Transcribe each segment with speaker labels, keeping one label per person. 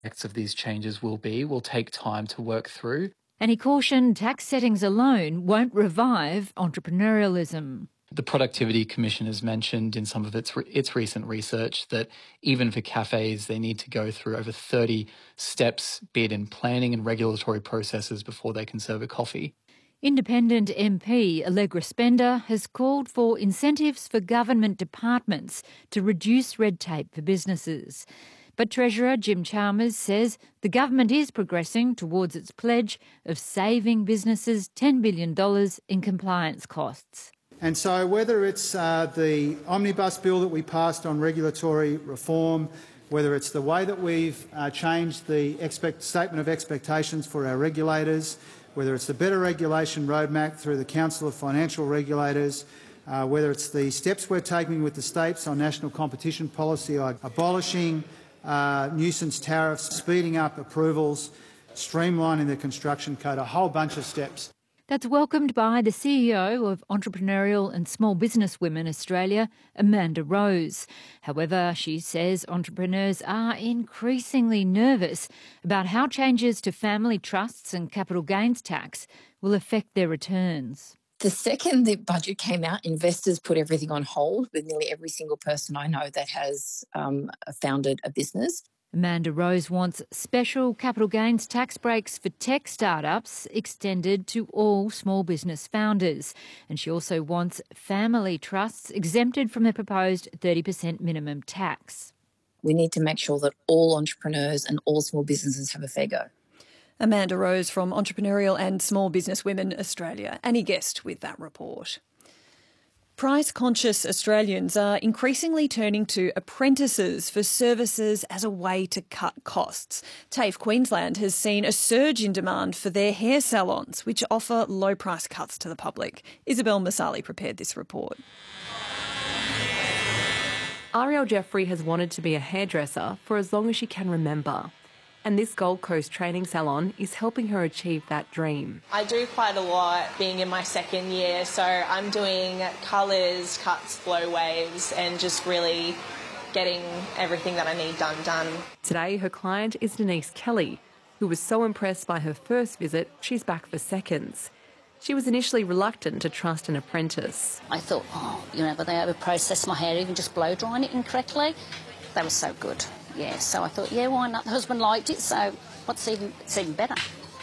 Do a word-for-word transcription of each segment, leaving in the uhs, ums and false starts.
Speaker 1: Effects of these changes will be will take time to work through.
Speaker 2: And he cautioned tax settings alone won't revive entrepreneurialism.
Speaker 1: The Productivity Commission has mentioned in some of its its recent research that even for cafes, they need to go through over thirty steps, be it in planning and regulatory processes, before they can serve a coffee.
Speaker 2: Independent M P Allegra Spender has called for incentives for government departments to reduce red tape for businesses. But Treasurer Jim Chalmers says the government is progressing towards its pledge of saving businesses ten billion dollars in compliance costs.
Speaker 3: And so whether it's uh, the omnibus bill that we passed on regulatory reform, whether it's the way that we've uh, changed the expect statement of expectations for our regulators, whether it's the Better Regulation Roadmap through the Council of Financial Regulators, uh, whether it's the steps we're taking with the states on national competition policy, like abolishing uh, nuisance tariffs, speeding up approvals, streamlining the construction code, a whole bunch of steps.
Speaker 2: That's welcomed by the C E O of Entrepreneurial and Small Business Women Australia, Amanda Rose. However, she says entrepreneurs are increasingly nervous about how changes to family trusts and capital gains tax will affect their returns.
Speaker 4: The second the budget came out, investors put everything on hold with nearly every single person I know that has um, founded a business.
Speaker 2: Amanda Rose wants special capital gains tax breaks for tech startups extended to all small business founders. And she also wants family trusts exempted from the proposed thirty percent minimum tax.
Speaker 4: We need to make sure that all entrepreneurs and all small businesses have a fair go.
Speaker 5: Amanda Rose from Entrepreneurial and Small Business Women Australia, Annie Guest with that report. Price-conscious Australians are increasingly turning to apprentices for services as a way to cut costs. TAFE Queensland has seen a surge in demand for their hair salons, which offer low-price cuts to the public. Isabel Masali prepared this report.
Speaker 6: Ariel Jeffrey has wanted to be a hairdresser for as long as she can remember. And this Gold Coast training salon is helping her achieve that dream.
Speaker 7: I do quite a lot being in my second year, so I'm doing colours, cuts, blow waves, and just really getting everything that I need done done.
Speaker 6: Today, her client is Denise Kelly, who was so impressed by her first visit, she's back for seconds. She was initially reluctant to trust an apprentice.
Speaker 8: I thought, oh, you know, but they ever process my hair, even just blow drying it incorrectly? They were so good. Yeah, so I thought, yeah, why not? The husband liked it, so what's even, it's even better.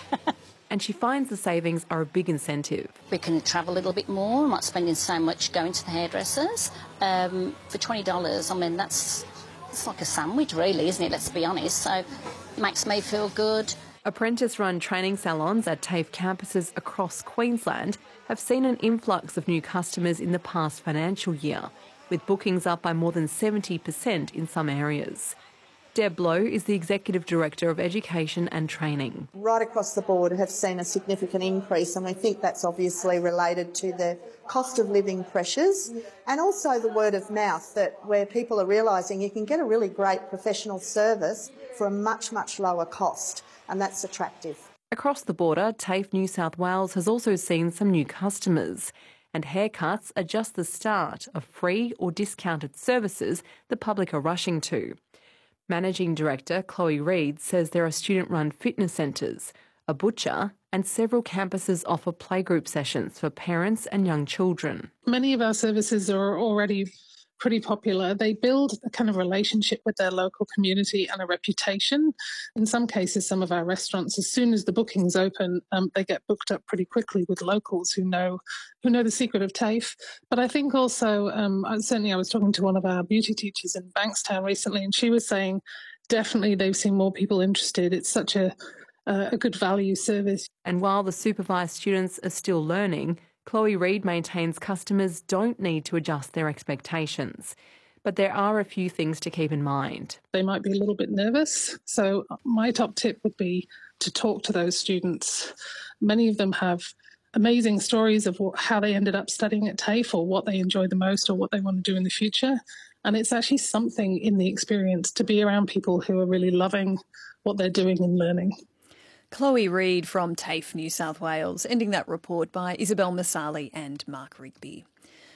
Speaker 6: And she finds the savings are a big incentive.
Speaker 8: We can travel a little bit more. I'm not spending so much going to the hairdressers. Um, for twenty dollars, I mean, that's it's like a sandwich, really, isn't it? Let's be honest. So it makes me feel good.
Speaker 6: Apprentice-run training salons at TAFE campuses across Queensland have seen an influx of new customers in the past financial year, with bookings up by more than seventy percent in some areas. Deb Lowe is the Executive Director of Education and Training.
Speaker 9: Right across the board have seen a significant increase, and we think that's obviously related to the cost of living pressures and also the word of mouth, that where people are realising you can get a really great professional service for a much, much lower cost, and that's attractive.
Speaker 6: Across the border, TAFE New South Wales has also seen some new customers, and haircuts are just the start of free or discounted services the public are rushing to. Managing Director Chloe Reid says there are student-run fitness centres, a butcher, and several campuses offer playgroup sessions for parents and young children.
Speaker 10: Many of our services are already pretty popular. They build a kind of relationship with their local community and a reputation. In some cases, some of our restaurants, as soon as the bookings open, um, they get booked up pretty quickly with locals who know who know the secret of TAFE. But I think also, um, certainly I was talking to one of our beauty teachers in Bankstown recently, and she was saying definitely they've seen more people interested. It's such a, uh, a good value service.
Speaker 6: And while the supervised students are still learning, Chloe Reid maintains customers don't need to adjust their expectations. But there are a few things to keep in mind.
Speaker 10: They might be a little bit nervous. So my top tip would be to talk to those students. Many of them have amazing stories of what, how they ended up studying at TAFE, or what they enjoy the most, or what they want to do in the future. And it's actually something in the experience to be around people who are really loving what they're doing and learning.
Speaker 5: Chloe Reid from TAFE New South Wales, ending that report by Isabel Masali and Mark Rigby.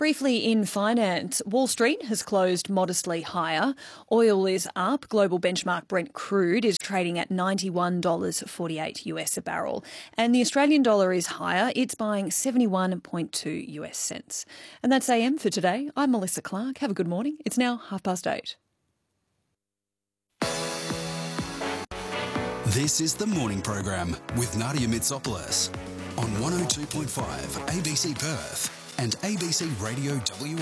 Speaker 5: Briefly in finance, Wall Street has closed modestly higher. Oil is up. Global benchmark Brent crude is trading at ninety-one dollars forty-eight US a barrel. And the Australian dollar is higher. It's buying seventy-one point two US cents. And that's A M for today. I'm Melissa Clark. Have a good morning. It's now half past eight.
Speaker 11: This is the morning program with Nadia Mitsopoulos on one oh two point five A B C Perth and A B C Radio W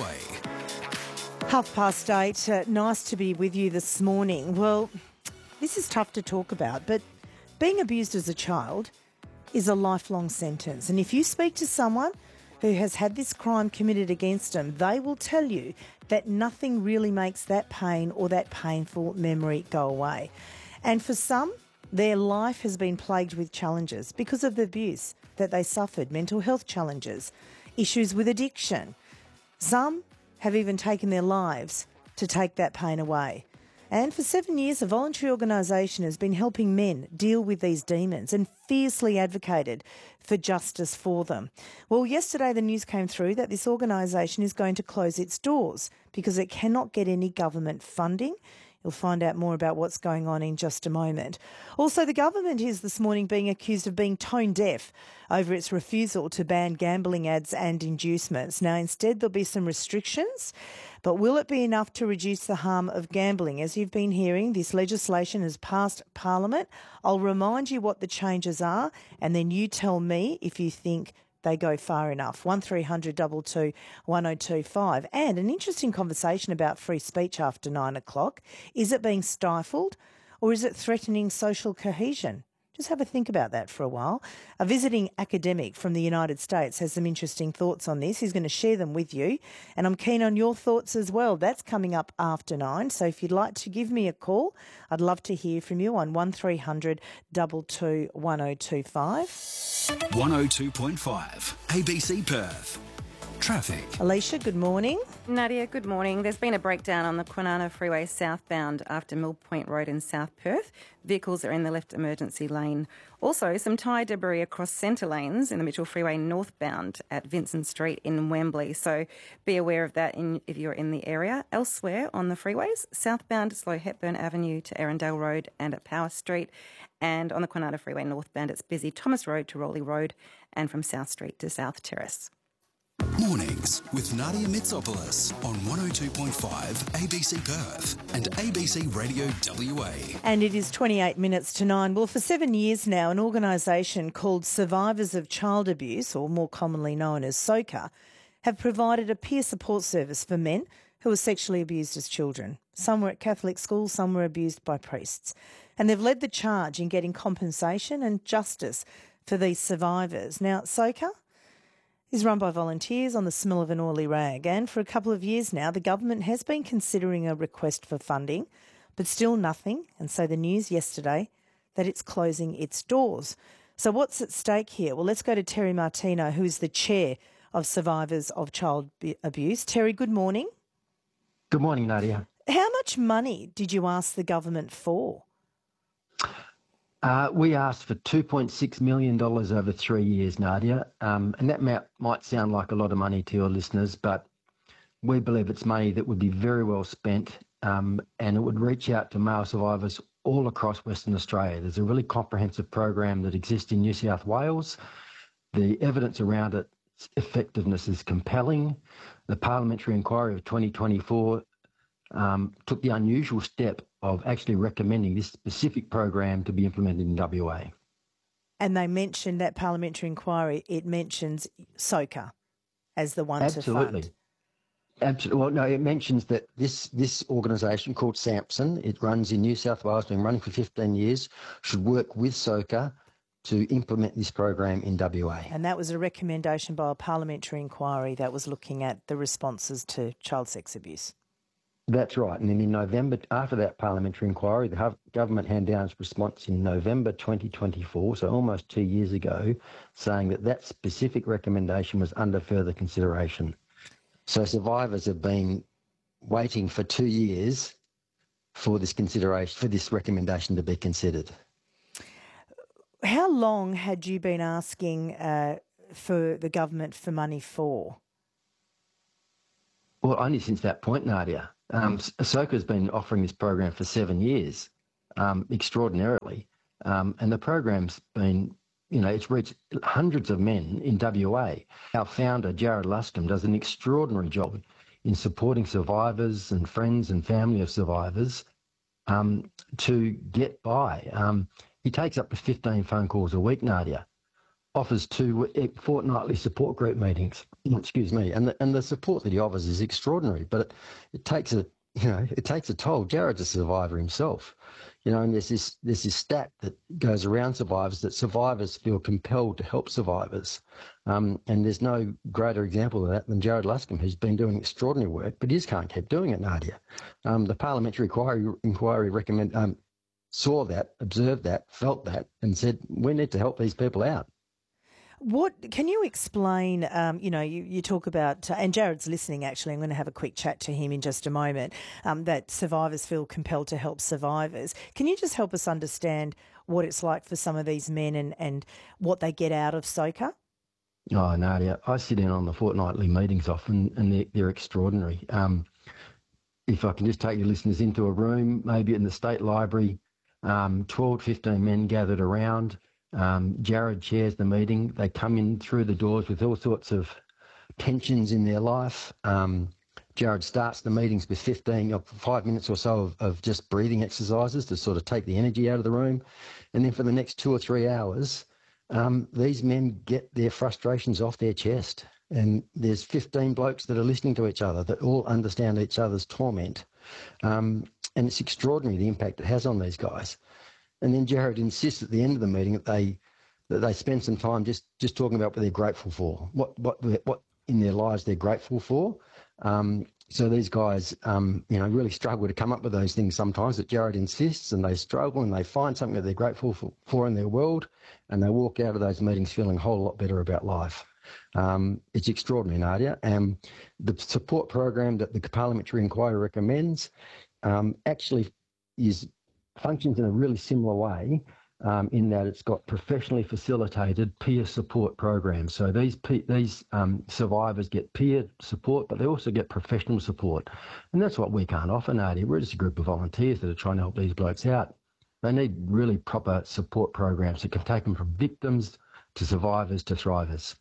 Speaker 11: A.
Speaker 12: Half past eight. Uh, nice to be with you this morning. Well, this is tough to talk about, but being abused as a child is a lifelong sentence. And if you speak to someone who has had this crime committed against them, they will tell you that nothing really makes that pain or that painful memory go away. And for some, their life has been plagued with challenges because of the abuse that they suffered, mental health challenges, issues with addiction. Some have even taken their lives to take that pain away. And for seven years, a voluntary organisation has been helping men deal with these demons and fiercely advocated for justice for them. Well, yesterday the news came through that this organisation is going to close its doors because it cannot get any government funding. You'll find out more about what's going on in just a moment. Also, the government is this morning being accused of being tone deaf over its refusal to ban gambling ads and inducements. Now, instead, there'll be some restrictions, but will it be enough to reduce the harm of gambling? As you've been hearing, this legislation has passed Parliament. I'll remind you what the changes are, and then you tell me if you think they go far enough. one three hundred two two one oh two five. And an interesting conversation about free speech after nine o'clock. Is it being stifled or is it threatening social cohesion? Just have a think about that for a while. A visiting academic from the United States has some interesting thoughts on this. He's going to share them with you, and I'm keen on your thoughts as well. That's coming up after nine, so if you'd like to give me a call, I'd love to hear from you on one three hundred two two one oh two five.
Speaker 11: one oh two point five A B C Perth. Traffic.
Speaker 12: Alicia, good morning.
Speaker 13: Nadia, good morning. There's been a breakdown on the Kwinana Freeway southbound after Mill Point Road in South Perth. Vehicles are in the left emergency lane. Also, some tyre debris across centre lanes in the Mitchell Freeway northbound at Vincent Street in Wembley. So be aware of that in, if you're in the area. Elsewhere on the freeways, southbound slow Hepburn Avenue to Erindale Road and at Power Street. And on the Kwinana Freeway northbound, it's busy Thomas Road to Rowley Road and from South Street to South Terrace.
Speaker 11: Mornings with Nadia Mitsopoulos on one oh two point five A B C Perth and A B C Radio W A.
Speaker 12: And it is twenty-eight minutes to nine. Well, for seven years now, an organisation called Survivors of Child Abuse, or more commonly known as SOCA, have provided a peer support service for men who were sexually abused as children. Some were at Catholic schools, some were abused by priests. And they've led the charge in getting compensation and justice for these survivors. Now, SOCA is run by volunteers on the smell of an oily rag, and for a couple of years now the government has been considering a request for funding, but still nothing, and so the news yesterday that it's closing its doors. So what's at stake here? Well, let's go to Terry Martino, who is the chair of Survivors of Child Abuse. Terry, good morning.
Speaker 14: Good morning, Nadia.
Speaker 12: How much money did you ask the government for?
Speaker 14: Uh, we asked for two point six million dollars over three years, Nadia, um, and that might, might sound like a lot of money to your listeners, but we believe it's money that would be very well spent, um, and it would reach out to male survivors all across Western Australia. There's a really comprehensive program that exists in New South Wales. The evidence around its effectiveness is compelling. The parliamentary inquiry of twenty twenty-four um, took the unusual step of actually recommending this specific program to be implemented in W A.
Speaker 12: And they mentioned that parliamentary inquiry, it mentions SOCA as the one
Speaker 14: Absolutely.
Speaker 12: to fund.
Speaker 14: Absolutely. Well, no, it mentions that this this organisation called SAMPSON, it runs in New South Wales, been running for fifteen years, should work with SOCA to implement this program in W A.
Speaker 12: And that was a recommendation by a parliamentary inquiry that was looking at the responses to child sex abuse.
Speaker 14: That's right. And then in November, after that parliamentary inquiry, the government handed down its response in November twenty twenty-four, so almost two years ago, saying that that specific recommendation was under further consideration. So survivors have been waiting for two years for this consideration, for this recommendation to be considered.
Speaker 12: How long had you been asking uh, for the government for money for?
Speaker 14: Well, only since that point, Nadia. Um, SOCA's been offering this program for seven years, um, extraordinarily. Um, and the program's been, you know, it's reached hundreds of men in W A. Our founder, Jared Luscombe, does an extraordinary job in supporting survivors and friends and family of survivors um, to get by. Um, he takes up to fifteen phone calls a week, Nadia, offers two fortnightly support group meetings, excuse me, and the, and the support that he offers is extraordinary, but it, it takes a, you know, it takes a toll. Jared's a survivor himself, you know, and there's this, there's this stat that goes around survivors that survivors feel compelled to help survivors. Um, and there's no greater example of that than Jared Luscombe, who's been doing extraordinary work, but he just can't keep doing it, Nadia. Um, the parliamentary inquiry, inquiry recommend, um, saw that, observed that, felt that, and said, we need to help these people out.
Speaker 12: What can you explain? Um, you know, you, you talk about, uh, and Jared's listening. Actually, I'm going to have a quick chat to him in just a moment. Um, that survivors feel compelled to help survivors. Can you just help us understand what it's like for some of these men and, and what they get out of SOCA?
Speaker 14: Oh, Nadia, I sit in on the fortnightly meetings often, and they're, they're extraordinary. Um, if I can just take your listeners into a room, maybe in the State Library, um, twelve, fifteen men gathered around. Um, Jared chairs the meeting. They come in through the doors with all sorts of tensions in their life. Um, Jared starts the meetings with fifteen or five minutes or so of, of just breathing exercises to sort of take the energy out of the room. And then for the next two or three hours, um, these men get their frustrations off their chest. And there's fifteen blokes that are listening to each other that all understand each other's torment. Um, and it's extraordinary the impact it has on these guys. And then Jared insists at the end of the meeting that they that they spend some time just, just talking about what they're grateful for, what what what in their lives they're grateful for. Um, so these guys, um, you know, really struggle to come up with those things sometimes. That Jared insists, and they struggle, and they find something that they're grateful for, for in their world, and they walk out of those meetings feeling a whole lot better about life. Um, it's extraordinary, Nadia. And the support program that the Parliamentary Inquiry recommends um, actually is. functions in a really similar way um, in that it's got professionally facilitated peer support programs. So these these um, survivors get peer support, but they also get professional support. And that's what we can't offer, Nadia. We're just a group of volunteers that are trying to help these blokes out. They need really proper support programs that can take them from victims to survivors to thrivers.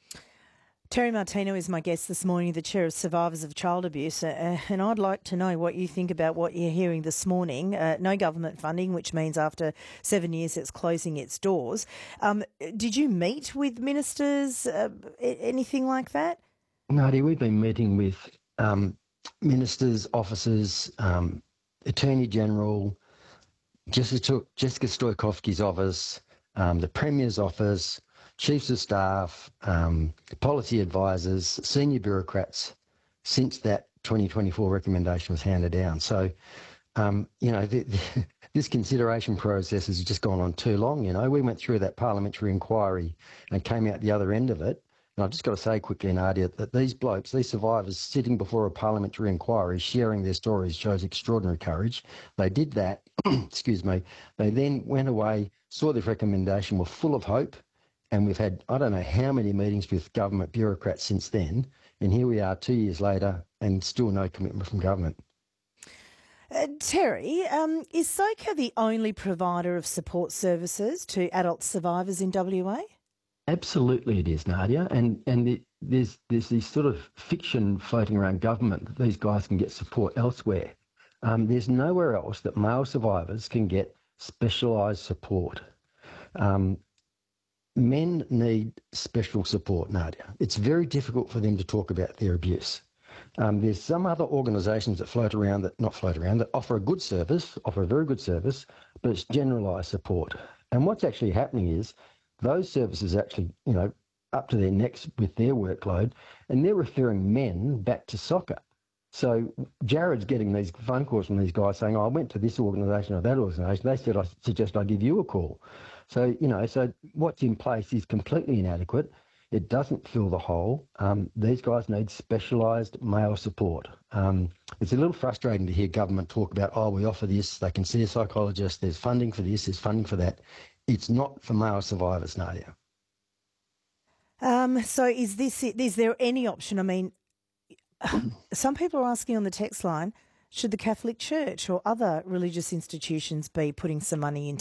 Speaker 12: Terry Martino is my guest this morning, the Chair of Survivors of Child Abuse, uh, and I'd like to know what you think about what you're hearing this morning. Uh, no government funding, which means after seven years it's closing its doors. Um, did you meet with ministers, uh, anything like that?
Speaker 14: Nadia, we've been meeting with um, ministers, officers, um, Attorney General, Jessica, Jessica Stoikovsky's office, um, the Premier's office, Chiefs of Staff, um, policy advisors, senior bureaucrats since that twenty twenty-four recommendation was handed down. So, um, you know, the, the, this consideration process has just gone on too long. You know, we went through that parliamentary inquiry and came out the other end of it. And I've just got to say quickly, Nadia, that these blokes, these survivors sitting before a parliamentary inquiry, sharing their stories shows extraordinary courage. They did that, excuse me. They then went away, saw this recommendation, were full of hope. And we've had, I don't know how many meetings with government bureaucrats since then. And here we are two years later and still no commitment from government.
Speaker 12: Uh, Terry, um, is SOCA the only provider of support services to adult survivors in W A?
Speaker 14: Absolutely it is, Nadia. And and the, there's, there's this sort of fiction floating around government that these guys can get support elsewhere. Um, there's nowhere else that male survivors can get specialised support. Um, Men need special support, Nadia. It's very difficult for them to talk about their abuse. Um, there's some other organisations that float around, that not float around, that offer a good service, offer a very good service, but it's generalised support. And what's actually happening is those services actually, you know, up to their necks with their workload, and they're referring men back to SOCA. So Jared's getting these phone calls from these guys saying, oh, I went to this organisation or that organisation. They said, I suggest I give you a call. So, you know, so what's in place is completely inadequate. It doesn't fill the hole. Um, these guys need specialised male support. Um, it's a little frustrating to hear government talk about, oh, we offer this, they can see a psychologist, there's funding for this, there's funding for that. It's not for male survivors, Nadia.
Speaker 12: Um, so is this, is there any option? I mean, some people are asking on the text line, should the Catholic Church or other religious institutions be putting some money into